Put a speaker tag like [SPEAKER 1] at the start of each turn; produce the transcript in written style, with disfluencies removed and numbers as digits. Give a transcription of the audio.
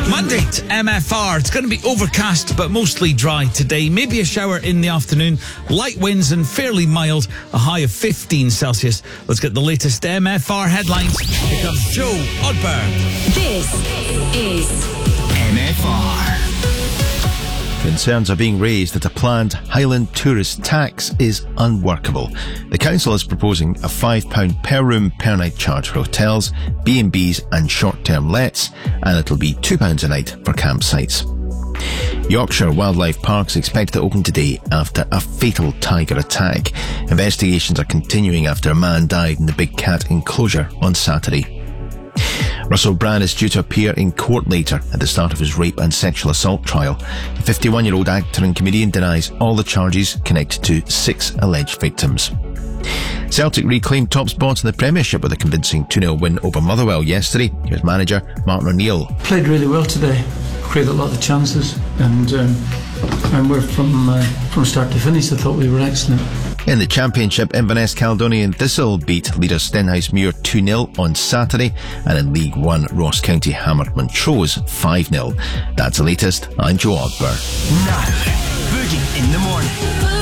[SPEAKER 1] Monday at MFR. It's going to be overcast but mostly dry today. Maybe a shower in the afternoon. Light winds and fairly mild. A high of 15 Celsius. Let's get the latest MFR headlines. Here comes Joe Odberg.
[SPEAKER 2] This is MFR.
[SPEAKER 3] Concerns are being raised that a planned Highland tourist tax is unworkable. The council is proposing a £5 per room per night charge for hotels, B&Bs and short-term lets, and it'll be £2 a night for campsites. Yorkshire Wildlife Park is expected to open today after a fatal tiger attack. Investigations are continuing after a man died in the Big Cat enclosure on Saturday. Russell Brand is due to appear in court later at the start of his rape and sexual assault trial. The 51-year-old actor and comedian denies all the charges connected to 6 alleged victims. Celtic reclaimed top spot in the Premiership with a convincing 2-0 win over Motherwell yesterday. Here's manager Martin O'Neill.
[SPEAKER 4] Played really well today, created a lot of chances, and we're from start to finish I thought we were excellent.
[SPEAKER 3] In the Championship, Inverness Caledonian Thistle beat leader Stenhousemuir 2-0 on Saturday, and in League One, Ross County hammered Montrose 5-0. That's the latest. I'm Joe Odberg.
[SPEAKER 2] Now, Boogie in the morning.